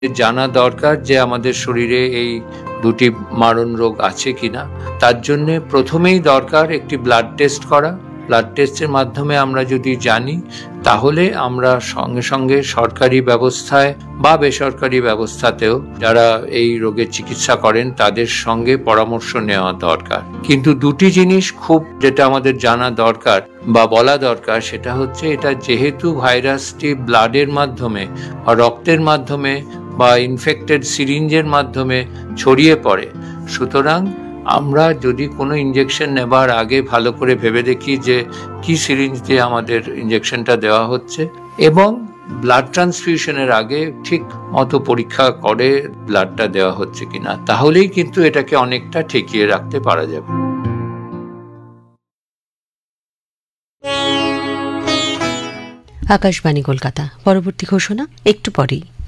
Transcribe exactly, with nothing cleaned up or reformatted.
জানা দরকার যে আমাদের শরীরে এই দুটি মারণ রোগ আছে কিনা। তার জন্যে প্রথমেই দরকার একটি ব্লাড টেস্ট করা। ব্লাড টেস্টের মাধ্যমে আমরা যদি জানি, তাহলে আমরা সঙ্গে সঙ্গে সরকারি ব্যবস্থায় বা বেসরকারি ব্যবস্থাতেও যারা এই রোগের চিকিৎসা করেন তাদের সঙ্গে পরামর্শ নেওয়া দরকার। কিন্তু দুটি জিনিস খুব যেটা আমাদের জানা দরকার বা বলা দরকার, সেটা হচ্ছে এটা যেহেতু ভাইরাসটি ব্লাডের মাধ্যমে বা রক্তের মাধ্যমে বা ইনফেক্টেড সিরিঞ্জের মাধ্যমে ছড়িয়ে পড়ে, সুতরাং আমরা যদি কোনো ইঞ্জেকশন নেবার আগে ভালো করে ভেবে দেখি যে কি সিরিঞ্জ দিয়ে আমাদের ইঞ্জেকশনটা দেওয়া হচ্ছে, এবং ব্লাড ট্রান্সফিউশনের আগে ঠিক মতো পরীক্ষা করে ব্লাডটা দেওয়া হচ্ছে কিনা, তাহলেই কিন্তু এটাকে অনেকটা ঠেকিয়ে রাখতে পারা যাবে। আকাশবাণী কলকাতা। পরবর্তী ঘোষণা একটু পরেই।